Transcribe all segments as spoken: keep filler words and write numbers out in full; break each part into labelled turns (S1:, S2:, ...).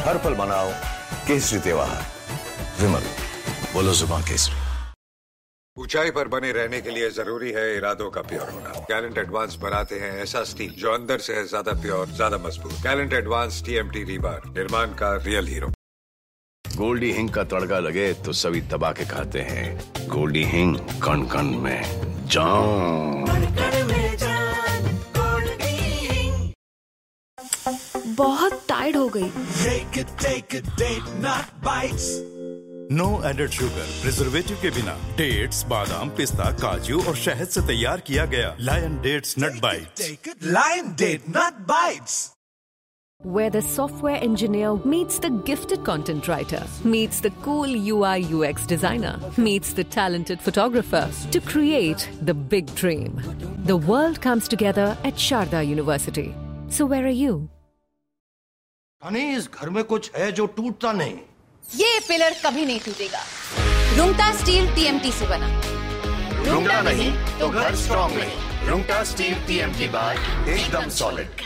S1: हर पल मनाओ केसरी त्योहार। विमल, बोलो जुबान केसरी।
S2: ऊंचाई पर बने रहने के लिए जरूरी है इरादों का प्योर होना। गैलेंट एडवांस बनाते हैं ऐसा स्टील जो अंदर से है ज्यादा प्योर, ज्यादा मजबूत। गैलेंट एडवांस टीएमटी रीबार, निर्माण का रियल हीरो।
S1: गोल्डी हिंग का तड़का लगे तो सभी दबा के खाते हैं। गोल्डी हिंग, कण कण में जान।
S3: बहुत टाइड हो गई।
S4: Take it, take it, date not bites. No added sugar, preservative के बिना डेट्स, बादाम, पिस्ता, काजू और शहद से तैयार किया गया lion dates nut bytes. Lion date nut bytes.
S5: Where the software engineer meets the gifted content writer, meets the cool U I U X designer, meets the talented photographer to create the big dream. The world comes together at Sharda University. So where are you?
S6: Honey, इस घर में कुछ है जो टूटता नहीं।
S7: ये pillar कभी नहीं टूटेगा। रुंगटा स्टील टीएमटी से बना।
S1: रुंगटा नहीं तो घर स्ट्रॉन्ग नहीं। रुंगटा स्टील टीएमटी बार एकदम सॉलिड।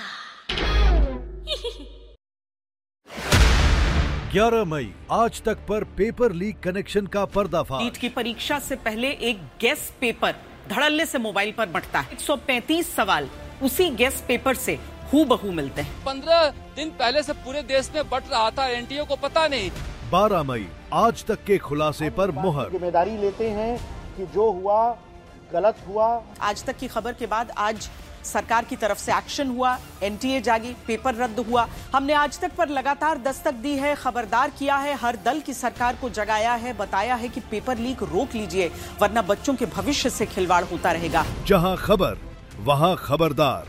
S8: ग्यारह मई आज तक पर पेपर लीक कनेक्शन का पर्दाफाश।
S9: नीट की परीक्षा से पहले एक गेस पेपर धड़ल्ले से मोबाइल पर बंटता है। एक सौ पैंतीस सवाल उसी गेस पेपर से हूबहू मिलते हैं।
S10: पंद्रह दिन पहले से पूरे देश में बट रहा था, एनटीए को पता नहीं।
S8: बारह मई आज तक के खुलासे पर मुहर।
S11: जिम्मेदारी लेते हैं कि जो हुआ गलत हुआ।
S9: आज तक की खबर के बाद आज सरकार की तरफ से एक्शन हुआ, एनटीए जागी, पेपर रद्द हुआ। हमने आज तक पर लगातार दस्तक दी है, खबरदार किया है, हर दल की सरकार को जगाया है, बताया है कि पेपर लीक रोक लीजिए वरना बच्चों के भविष्य से खिलवाड़ होता रहेगा।
S8: जहां खबर वहां खबरदार।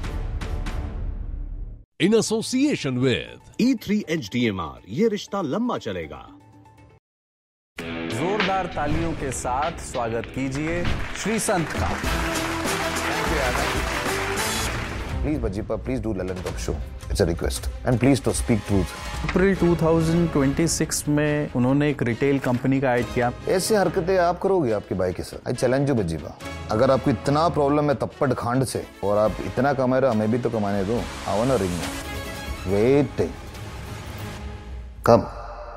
S12: In association with
S13: E three H D M R, ये रिश्ता लंबा चलेगा।
S14: जोरदार तालियों के साथ स्वागत कीजिए श्री संत का।
S15: Please, Bajipa, please do Lalan Talk Show. It's a request. And please to speak truth.
S14: अप्रैल दो हज़ार छब्बीस में उन्होंने एक रिटेल कंपनी का ऐड किया।
S15: ऐसे हरकतें आप करोगे आपके भाई के साथ? I challenge you बजीबा। अगर आपको इतना प्रॉब्लम है तप्पड़ खांड से और आप इतना कमा रहे हो, हमें भी तो कमाने दो। आओ ना रिंग में। वेट कब?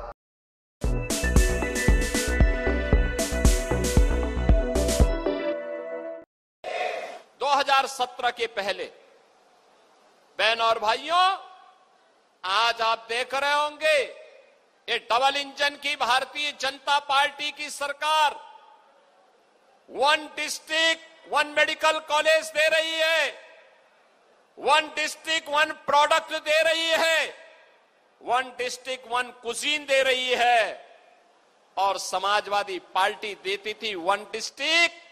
S16: दो हज़ार सत्रह के पहले बहन और भाइयों, आज आप देख रहे होंगे ये डबल इंजन की भारतीय जनता पार्टी की सरकार one district one medical college दे रही है, वन डिस्ट्रिक्ट वन प्रोडक्ट दे रही है, वन डिस्ट्रिक्ट वन कुजीन दे रही है। और समाजवादी पार्टी देती थी वन डिस्ट्रिक्ट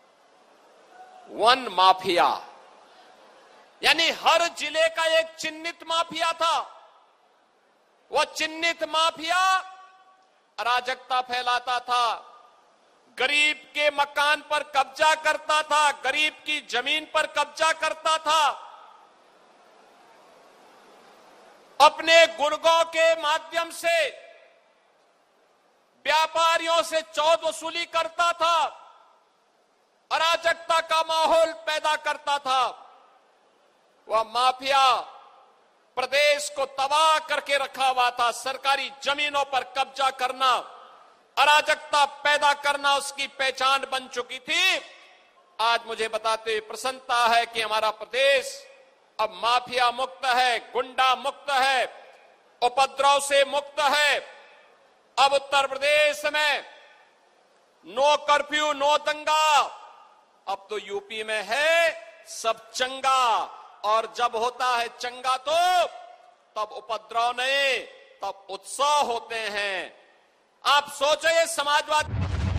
S16: वन माफिया, यानी हर जिले का एक चिन्हित माफिया था। वो चिन्हित माफिया अराजकता फैलाता था, गरीब के मकान पर कब्जा करता था, गरीब की जमीन पर कब्जा करता था, अपने गुर्गों के माध्यम से व्यापारियों से चौध वसूली करता था, अराजकता का माहौल पैदा करता था। वह माफिया प्रदेश को तबाह करके रखा हुआ था। सरकारी जमीनों पर कब्जा करना, अराजकता पैदा करना उसकी पहचान बन चुकी थी। आज मुझे बताते हुए प्रसन्नता है कि हमारा प्रदेश अब माफिया मुक्त है, गुंडा मुक्त है, उपद्रव से मुक्त है। अब उत्तर प्रदेश में नो कर्फ्यू, नो दंगा। अब तो यूपी में है सब चंगा, और जब होता है चंगा तो तब उपद्रव नहीं, तब उत्सव होते हैं। आप सोचो ये समाजवादी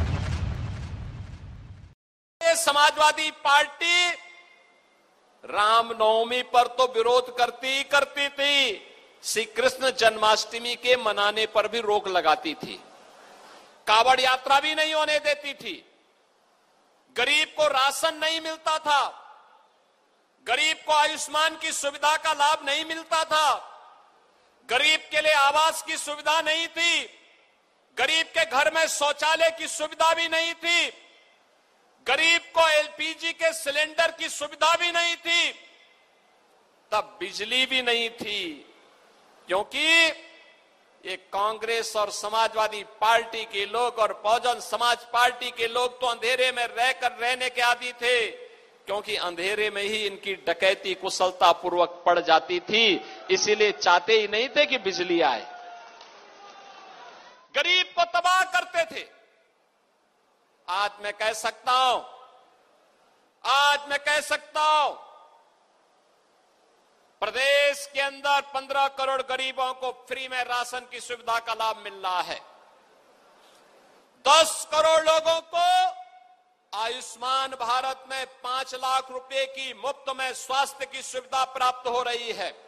S16: ये समाजवादी पार्टी रामनवमी पर तो विरोध करती ही करती थी, श्री कृष्ण जन्माष्टमी के मनाने पर भी रोक लगाती थी, कावड़ यात्रा भी नहीं होने देती थी, गरीब को राशन नहीं मिलता था, गरीब को आयुष्मान की सुविधा का लाभ नहीं मिलता था, गरीब के लिए आवास की सुविधा नहीं थी, गरीब के घर में शौचालय की सुविधा भी नहीं थी, गरीब को एलपीजी के सिलेंडर की सुविधा भी नहीं थी, तब बिजली भी नहीं थी, क्योंकि ये कांग्रेस और समाजवादी पार्टी के लोग और बहुजन समाज पार्टी के लोग तो अंधेरे में रहकर रहने के आदी थे, क्योंकि अंधेरे में ही इनकी डकैती कुशलता पूर्वक पड़ जाती थी, इसीलिए चाहते ही नहीं थे कि बिजली आए। गरीब को तबाह करते थे। आज मैं कह सकता हूं, आज मैं कह सकता हूं, प्रदेश के अंदर पंद्रह करोड़ गरीबों को फ्री में राशन की सुविधा का लाभ मिल रहा है। दस करोड़ लोगों को आयुष्मान भारत में पांच लाख रुपए की मुफ्त में स्वास्थ्य की सुविधा प्राप्त हो रही है।